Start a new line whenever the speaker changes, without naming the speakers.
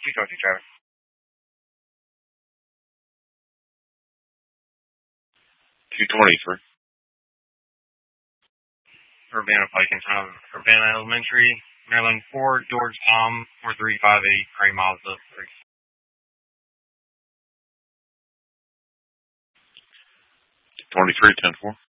220 traffic. 223. Urbana Pike in front of Urbana Elementary, Maryland 4, George Tom, 4358, Cray Mazda 3. 23, 10-4.